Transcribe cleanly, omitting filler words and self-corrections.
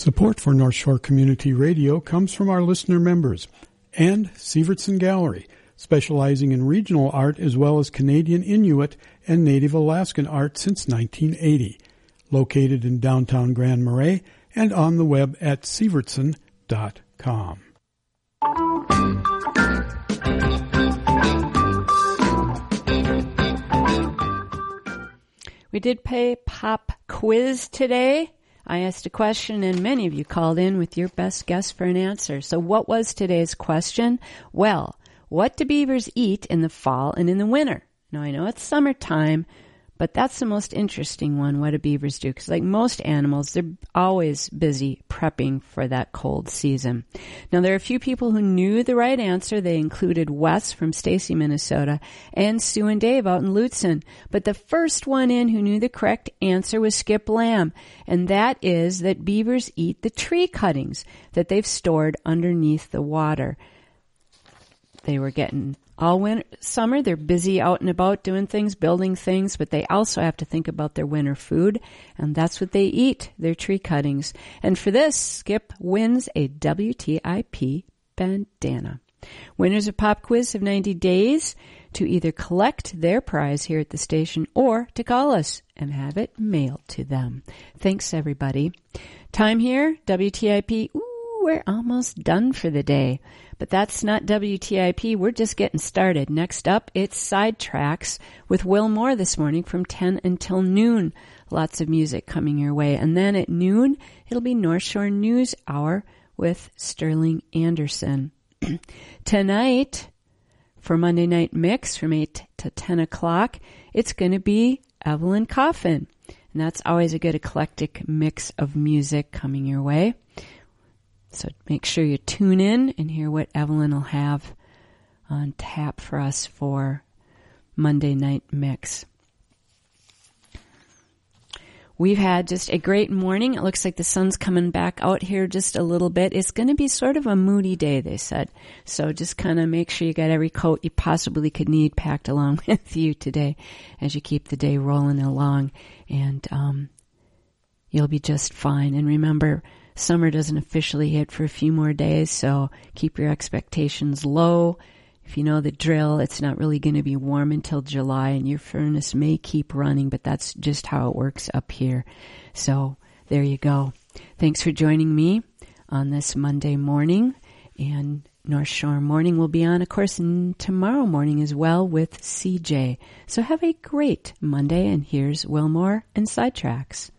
Support for North Shore Community Radio comes from our listener members and Sievertson Gallery, specializing in regional art as well as Canadian Inuit and Native Alaskan art since 1980. Located in downtown Grand Marais and on the web at sievertson.com. We did pay pop quiz today. I asked a question and many of you called in with your best guess for an answer. So what was today's question? Well, what do beavers eat in the fall and in the winter? Now I know it's summertime, but that's the most interesting one. What do beavers do? Because like most animals, they're always busy prepping for that cold season. Now there are a few people who knew the right answer. They included Wes from Stacy, Minnesota, and Sue and Dave out in Lutsen. But the first one in who knew the correct answer was Skip Lamb. And that is that beavers eat the tree cuttings that they've stored underneath the water. They were getting all winter, summer, they're busy out and about doing things, building things, but they also have to think about their winter food, and that's what they eat, their tree cuttings. And for this, Skip wins a WTIP bandana. Winners of Pop Quiz have 90 days to either collect their prize here at the station or to call us and have it mailed to them. Thanks, everybody. Time here, WTIP. Ooh, we're almost done for the day. But that's not WTIP. We're just getting started. Next up, it's Sidetracks with Will Moore this morning from 10 until noon. Lots of music coming your way. And then at noon, it'll be North Shore News Hour with Sterling Anderson. Tonight, for Monday Night Mix from 8 to 10 o'clock, it's going to be Evelyn Coffin. And that's always a good eclectic mix of music coming your way. So make sure you tune in and hear what Evelyn will have on tap for us for Monday Night Mix. We've had just a great morning. It looks like the sun's coming back out here just a little bit. It's going to be sort of a moody day, they said. So just kind of make sure you got every coat you possibly could need packed along with you today as you keep the day rolling along. And you'll be just fine. And remember, summer doesn't officially hit for a few more days, so keep your expectations low. If you know the drill, it's not really going to be warm until July, and your furnace may keep running, but that's just how it works up here. So there you go. Thanks for joining me on this Monday morning, and North Shore Morning will be on, of course, tomorrow morning as well with CJ. So have a great Monday, and here's Will Moore and Sidetracks.